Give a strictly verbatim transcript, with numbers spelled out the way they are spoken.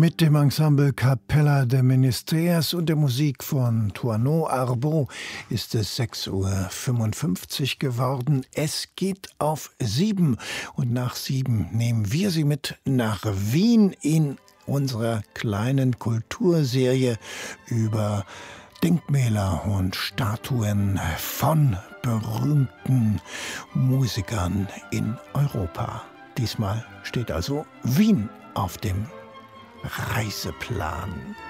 Mit dem Ensemble Capella de Ministerias und der Musik von Toineau Arbot ist es sechs Uhr fünfundfünfzig geworden. Es geht auf sieben und nach sieben nehmen wir Sie mit nach Wien in unserer kleinen Kulturserie über Denkmäler und Statuen von berühmten Musikern in Europa. Diesmal steht also Wien auf dem Reiseplan.